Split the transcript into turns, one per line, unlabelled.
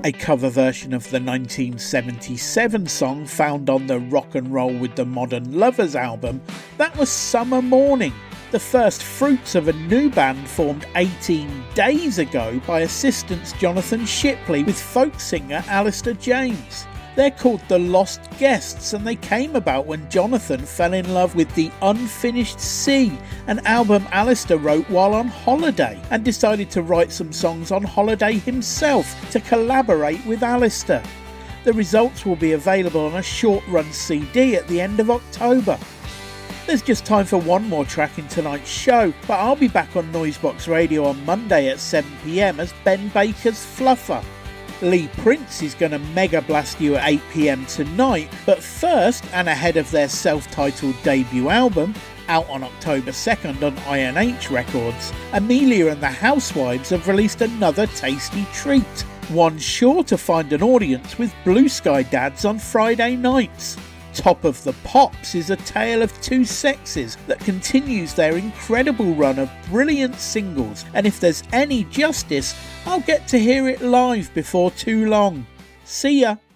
a cover version of the 1977 song found on the Rock and Roll with the Modern Lovers album, that was Summer Morning, the first fruits of a new band formed 18 days ago by assistants Jonathan Shipley with folk singer Alistair James. They're called The Lost Guests, and they came about when Jonathan fell in love with The Unfinished Sea, an album Alistair wrote while on holiday, and decided to write some songs on holiday himself to collaborate with Alistair. The results will be available on a short-run CD at the end of October. There's just time for one more track in tonight's show, but I'll be back on Noisebox Radio on Monday at 7 PM as Ben Baker's Fluffer. Lee Prince is going to mega blast you at 8 PM tonight, but first, and ahead of their self-titled debut album, out on October 2nd on INH Records, Amelia and the Housewives have released another tasty treat, one sure to find an audience with Blue Sky Dads on Friday nights. Top of the Pops is a tale of two sexes that continues their incredible run of brilliant singles, and if there's any justice, I'll get to hear it live before too long. See ya!